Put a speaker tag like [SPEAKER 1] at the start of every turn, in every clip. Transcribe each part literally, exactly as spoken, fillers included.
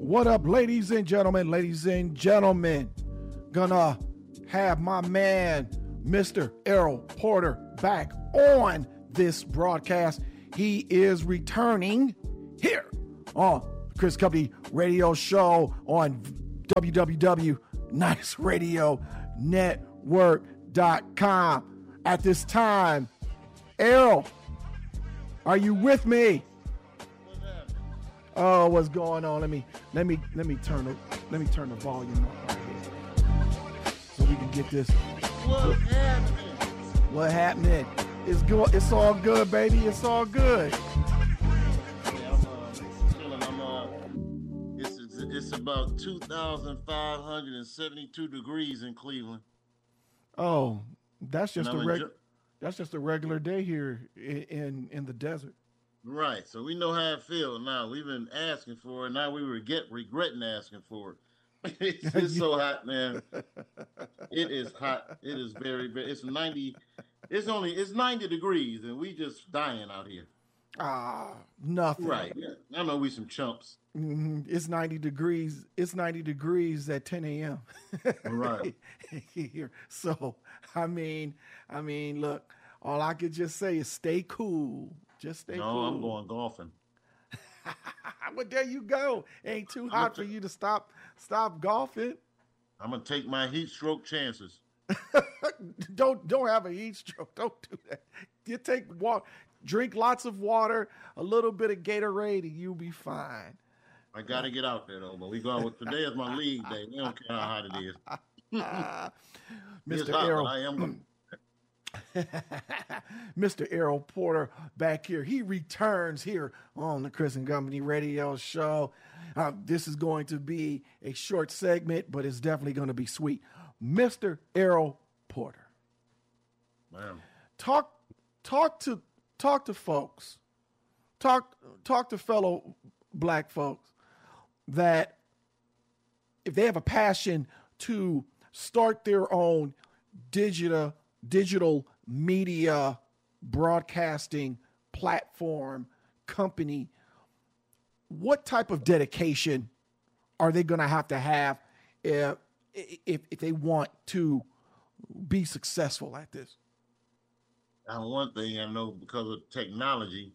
[SPEAKER 1] What up, ladies and gentlemen, ladies and gentlemen? Gonna have my man, Mister Errol Porter, back on this broadcast. He is returning here on the Chris Company Radio Show on w w w dot nice radio network dot com. At this time, Errol, are you with me? Oh, what's going on? Let me let me let me turn the let me turn the volume up right here so we can get this.
[SPEAKER 2] What happening?
[SPEAKER 1] What happening? It's good. It's all good, baby. It's all good.
[SPEAKER 2] Yeah, I'm uh, chilling. I'm uh, it's it's, it's about two thousand five hundred seventy-two degrees in Cleveland.
[SPEAKER 1] Oh, that's just a
[SPEAKER 2] And I'm
[SPEAKER 1] reg-
[SPEAKER 2] enjo-
[SPEAKER 1] that's just a regular day here in, in in the desert.
[SPEAKER 2] Right, so we know how it feels now. We've been asking for it. Now we regret regretting asking for it. it's, it's so hot, man. It is hot. It is very, very. It's ninety. It's only it's ninety degrees, and we just dying out here.
[SPEAKER 1] Ah, nothing.
[SPEAKER 2] Right. Yeah. I know we some chumps.
[SPEAKER 1] Mhm. It's ninety degrees. It's ninety degrees at ten a.m.
[SPEAKER 2] Right.
[SPEAKER 1] here. So I mean, I mean, look. All I could just say is stay cool. Just stay
[SPEAKER 2] no,
[SPEAKER 1] cool.
[SPEAKER 2] I'm going golfing.
[SPEAKER 1] Well, there you go. Ain't too hot for you to stop stop golfing.
[SPEAKER 2] I'm gonna take my heat stroke chances.
[SPEAKER 1] don't don't have a heat stroke. Don't do that. You take water, drink lots of water, a little bit of Gatorade, and you'll be fine.
[SPEAKER 2] I gotta get out there though. But we going with today is my league day. We don't care how hot it is.
[SPEAKER 1] Uh,
[SPEAKER 2] It's
[SPEAKER 1] Mister
[SPEAKER 2] hot,
[SPEAKER 1] Errol,
[SPEAKER 2] but I am going.
[SPEAKER 1] Mister Errol Porter back here. He returns here on the Chris and Company Radio Show. Uh, this is going to be a short segment, but it's definitely going to be sweet. Mister Errol Porter,
[SPEAKER 2] Man.
[SPEAKER 1] talk talk to talk to folks, talk talk to fellow black folks that if they have a passion to start their own digital digital media broadcasting platform company, what type of dedication are they going to have to have if, if if they want to be successful at this?
[SPEAKER 2] Now, one thing I know because of technology,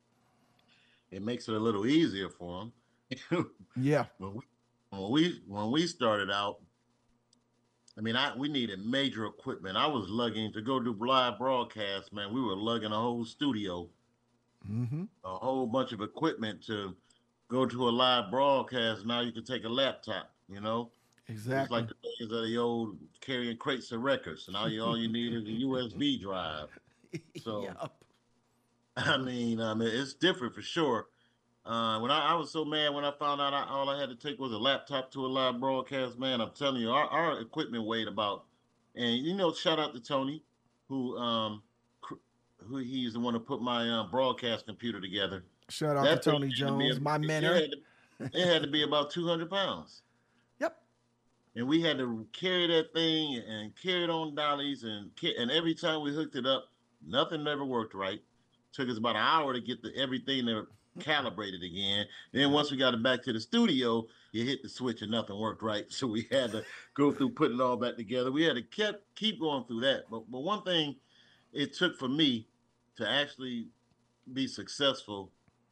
[SPEAKER 2] it makes it a little easier for them.
[SPEAKER 1] Yeah.
[SPEAKER 2] when we when we when we started out, I mean, I we needed major equipment. I was lugging to go do live broadcasts, man. We were lugging a whole studio,
[SPEAKER 1] Mm-hmm.
[SPEAKER 2] a whole bunch of equipment to go to a live broadcast. Now you can take a laptop, you know. It's
[SPEAKER 1] Exactly.
[SPEAKER 2] like the days of the old carrying crates of records. So now you all you need is a U S B drive. So
[SPEAKER 1] Yep.
[SPEAKER 2] I mean, I mean, it's different for sure. Uh, when I, I was so mad when I found out I, all I had to take was a laptop to a live broadcast, man, I'm telling you, our, our equipment weighed about, and you know, shout out to Tony, who um, cr- who he's the one who put my uh, broadcast computer together.
[SPEAKER 1] Shout out
[SPEAKER 2] That
[SPEAKER 1] to
[SPEAKER 2] thing
[SPEAKER 1] Tony
[SPEAKER 2] had to be
[SPEAKER 1] Jones,
[SPEAKER 2] a-
[SPEAKER 1] my
[SPEAKER 2] it
[SPEAKER 1] mentor.
[SPEAKER 2] had to, it had to be about two hundred pounds,
[SPEAKER 1] Yep.
[SPEAKER 2] and we had to carry that thing and carry it on dollies, and ca- and every time we hooked it up, nothing ever worked right. Took us about an hour to get the everything to calibrated again. Then once we got it back to the studio, you hit the switch and nothing worked right. So we had to go through putting it all back together. We had to keep keep going through that. But but one thing it took for me to actually be successful,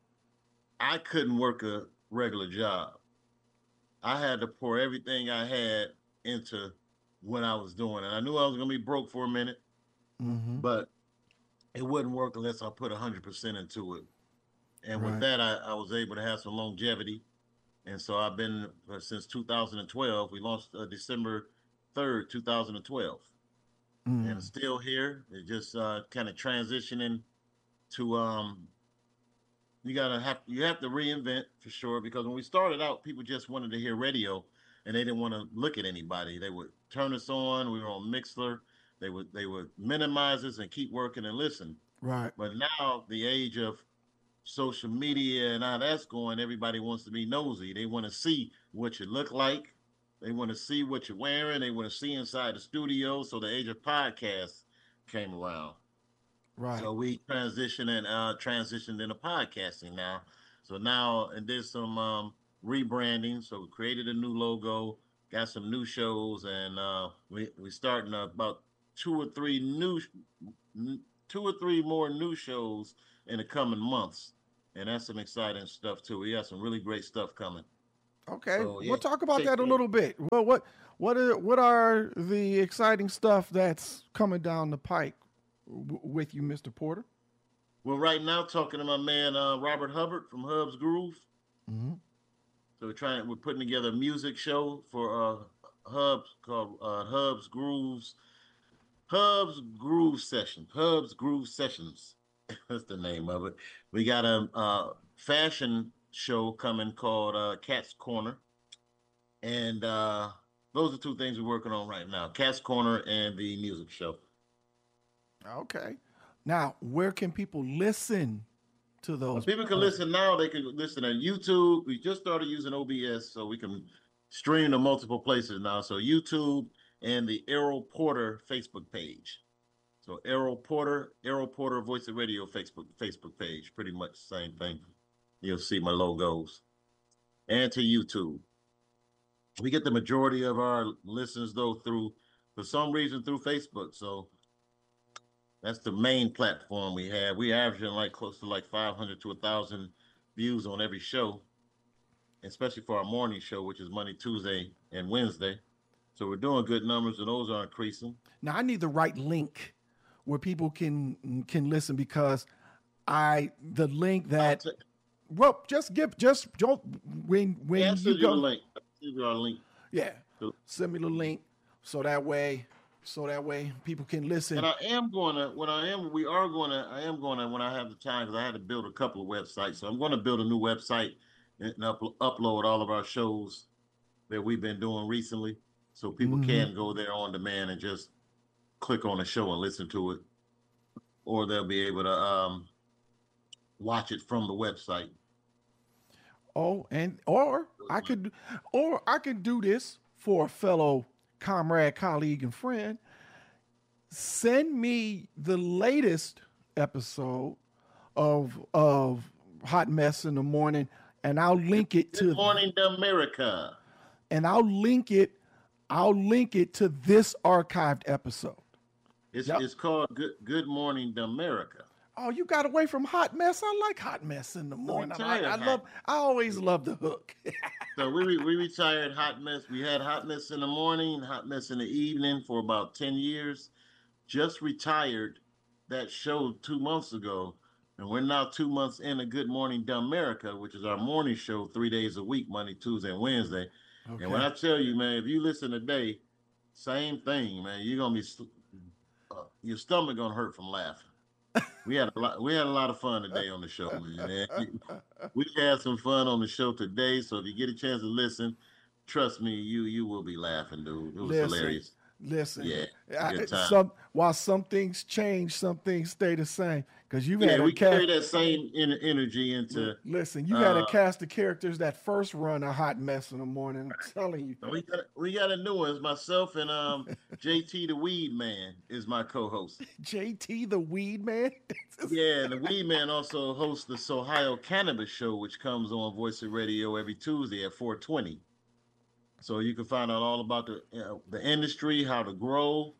[SPEAKER 2] I couldn't work a regular job. I had to pour everything I had into what I was doing. And I knew I was gonna be broke for a minute,
[SPEAKER 1] Mm-hmm.
[SPEAKER 2] but it wouldn't work unless I put one hundred percent into it. And with
[SPEAKER 1] Right.
[SPEAKER 2] that, I, I was able to have some longevity. And so I've been uh, since two thousand twelve. We launched uh, December third, two thousand twelve.
[SPEAKER 1] Mm.
[SPEAKER 2] And still here. It just uh, kind of transitioning to, um, you gotta have, you have to reinvent for sure. Because when we started out, people just wanted to hear radio and they didn't want to look at anybody. They would turn us on. We were on Mixler. They would, they would minimize us and keep working and listen.
[SPEAKER 1] Right.
[SPEAKER 2] But now the age of social media and how that's going, everybody wants to be nosy. They want to see what you look like. They want to see what you're wearing. They want to see inside the studio. So the age of podcasts came around.
[SPEAKER 1] Right.
[SPEAKER 2] So we transitioned and uh, transitioned into podcasting now. So now, and there's some um, rebranding. So we created a new logo, got some new shows, and uh, we we starting about two or three new, two or three more new shows in the coming months, and that's some exciting stuff too. We got some really great stuff coming.
[SPEAKER 1] Okay,
[SPEAKER 2] So yeah,
[SPEAKER 1] we'll talk about
[SPEAKER 2] take
[SPEAKER 1] that a
[SPEAKER 2] care.
[SPEAKER 1] little bit. Well, what what are what are the exciting stuff that's coming down the pike w- with you, Mister Porter?
[SPEAKER 2] Well, right now talking to my man uh, Robert Hubbard from Hub's Groove.
[SPEAKER 1] Mm-hmm.
[SPEAKER 2] So we're trying, we're putting together a music show for uh, Hubs called uh, Hub's Grooves, Hub's Groove Session, Hub's Groove Sessions. That's the name of it. We got a, uh fashion show coming called uh, Cat's Corner, and uh, those are two things we're working on right now: Cat's Corner and the music show.
[SPEAKER 1] Okay. Now, where can people listen to
[SPEAKER 2] Uh,
[SPEAKER 1] those?
[SPEAKER 2] People can listen now. They can listen on YouTube. We just started using O B S, so we can stream to multiple places now. So YouTube and the Errol Porter Facebook page. So Errol Porter, Errol Porter Voice of Radio Facebook Facebook page. Pretty much the same thing. You'll see my logos. And to YouTube. We get the majority of our listens though through, for some reason, through Facebook. So that's the main platform we have. We averaging like close to like five hundred to a thousand views on every show, especially for our morning show, which is Monday, Tuesday, and Wednesday. So we're doing good numbers, and those are increasing.
[SPEAKER 1] Now, I need the right link where people can can listen because I the link that
[SPEAKER 2] T-
[SPEAKER 1] well just give just don't when when
[SPEAKER 2] yeah, I'll
[SPEAKER 1] you
[SPEAKER 2] send you
[SPEAKER 1] go
[SPEAKER 2] the link. I'll send you our link.
[SPEAKER 1] yeah
[SPEAKER 2] So-
[SPEAKER 1] send me the link so that way so that way people can listen.
[SPEAKER 2] And I am going to, when I am, we are going to, I am going to, when I have the time, because I had to build a couple of websites. So I'm going to build a new website and up, upload all of our shows that we've been doing recently. So people
[SPEAKER 1] Mhm.
[SPEAKER 2] can go there on demand and just click on the show and listen to it. Or they'll be able to um, watch it from the website.
[SPEAKER 1] Oh, and or I could or I could do this for a fellow comrade, colleague, and friend. Send me the latest episode of of Hot Mess in the Morning, and I'll link it to
[SPEAKER 2] Good Morning America.
[SPEAKER 1] and I'll link it. I'll link it to this archived episode.
[SPEAKER 2] It's
[SPEAKER 1] Yep.
[SPEAKER 2] it's called Good Good Morning America.
[SPEAKER 1] Oh, you got away from Hot Mess. I like Hot Mess in the morning. I,
[SPEAKER 2] tired
[SPEAKER 1] I
[SPEAKER 2] of
[SPEAKER 1] love. I always love the hook.
[SPEAKER 2] So we re- we retired Hot Mess. We had Hot Mess in the morning, Hot Mess in the evening for about ten years. Just retired that show two months ago, and we're now two months into Good Morning America, which is our morning show, three days a week, Monday, Tuesday, and Wednesday. And when I tell you, man, if you listen today, same thing, man. You're gonna be uh, your stomach gonna hurt from laughing. We had a lot. We had a lot of fun today on the show, man. We had some fun on the show today. So if you get a chance to listen, trust me, you you will be laughing, dude. It was
[SPEAKER 1] Listen.
[SPEAKER 2] hilarious.
[SPEAKER 1] Listen,
[SPEAKER 2] Yeah,
[SPEAKER 1] I-
[SPEAKER 2] good time.
[SPEAKER 1] some while some things change, some things stay the same. Because you've
[SPEAKER 2] Yeah,
[SPEAKER 1] had a
[SPEAKER 2] we carry
[SPEAKER 1] cast.
[SPEAKER 2] that same en- energy into.
[SPEAKER 1] Listen, you had a
[SPEAKER 2] uh,
[SPEAKER 1] cast of characters that first run a Hot Mess in the morning. I'm telling you.
[SPEAKER 2] We got we got a new one. It's myself and um J T the Weed Man is my co-host.
[SPEAKER 1] J T the Weed Man.
[SPEAKER 2] Yeah, and the Weed Man also hosts the Ohio Cannabis Show, which comes on Voice of Radio every Tuesday at four twenty. So you can find out all about the uh, the industry, how to grow,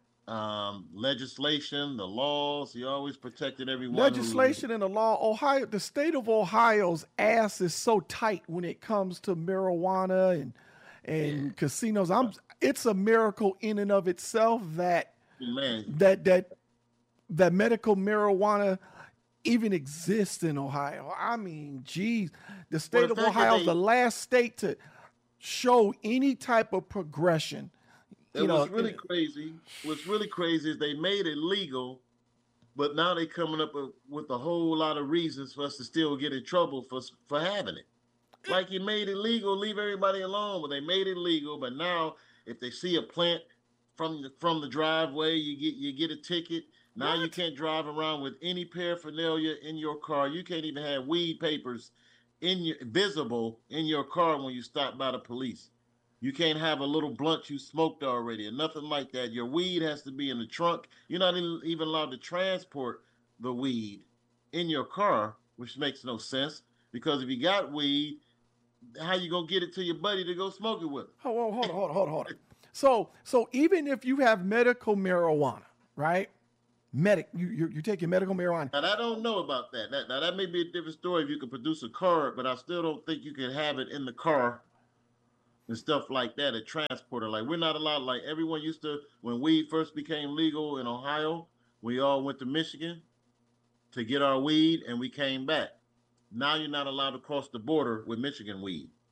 [SPEAKER 2] um, legislation, the laws. He always protected everyone. who-
[SPEAKER 1] Legislation and the law. Ohio, the state of Ohio's ass is so tight when it comes to marijuana and and casinos. I'm. It's a miracle in and of itself that
[SPEAKER 2] man,
[SPEAKER 1] that that that medical marijuana even exists in Ohio. I mean, geez, the state
[SPEAKER 2] Well, the
[SPEAKER 1] of
[SPEAKER 2] fact that
[SPEAKER 1] Ohio is
[SPEAKER 2] they-
[SPEAKER 1] the last state to show any type of progression.
[SPEAKER 2] And
[SPEAKER 1] You know,
[SPEAKER 2] what's really crazy, what's really crazy is they made it legal, but now they coming up with, with a whole lot of reasons for us to still get in trouble for for having it. Like you made it legal, leave everybody alone. But they made it legal, but now if they see a plant from the, from the driveway, you get you get a ticket. Now you
[SPEAKER 1] What?
[SPEAKER 2] can't drive around with any paraphernalia in your car. You can't even have weed papers in your visible in your car when you stop by the police. You can't have a little blunt you smoked already or nothing like that. Your weed has to be in the trunk. You're not even even allowed to transport the weed in your car, which makes no sense because if you got weed, how you gonna get it to your buddy to go smoke it with?
[SPEAKER 1] Oh, oh, hold on, hold on, hold on, hold on. So, so even if you have medical marijuana, right? Medic, you you you're taking medical marijuana.
[SPEAKER 2] And I don't know about that. That now that may be a different story if you can produce a card, but I still don't think you can have it in the car and stuff like that, a transporter. Like we're not allowed. Like everyone used to when weed first became legal in Ohio. We all went to Michigan to get our weed, and we came back. Now you're not allowed to cross the border with Michigan weed.